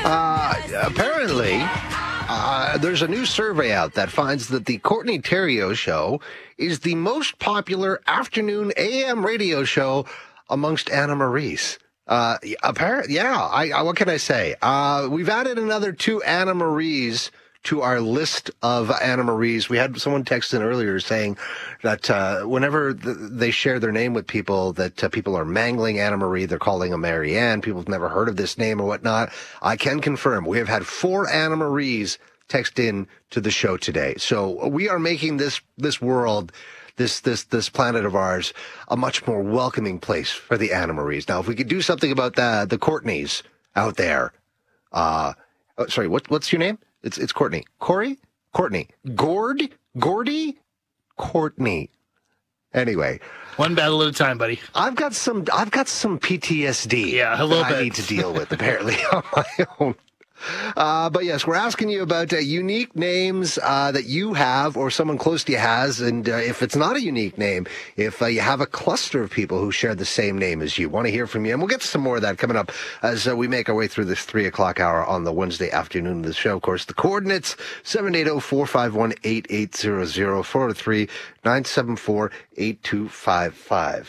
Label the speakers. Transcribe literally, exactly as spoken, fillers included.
Speaker 1: Uh, apparently, uh, there's a new survey out that finds that the Courtney Theriault show is the most popular afternoon A M radio show amongst Anna Marie's. Uh, apparently, yeah. I, I what can I say? Uh, we've added another two Anna Marie's to our list of Anna Marie's. We had someone text in earlier saying that uh, whenever th- they share their name with people, that uh, people are mangling Anna Marie. They're calling her Mary Ann. People have never heard of this name or whatnot. I can confirm we have had four Anna Marie's text in to the show today. So we are making this this world, this this this planet of ours, a much more welcoming place for the Anna Marie's. Now, if we could do something about the the Courtneys out there, uh, oh, sorry, what what's your name? It's it's Courtney. Corey? Courtney. Gord? Gordy? Courtney. Anyway.
Speaker 2: One battle at a time, buddy.
Speaker 1: I've got some I've got some P T S D
Speaker 2: yeah, a little
Speaker 1: that
Speaker 2: bit.
Speaker 1: I need to deal with, apparently, on my own. Uh, but yes, we're asking you about uh, unique names uh, that you have or someone close to you has. And uh, if it's not a unique name, if uh, you have a cluster of people who share the same name as you, want to hear from you. And we'll get to some more of that coming up as uh, we make our way through this three o'clock hour on the Wednesday afternoon of the show. Of course, the coordinates, seven eight zero, four five one, eight eight zero zero, four oh three, nine seven four, eight two five five.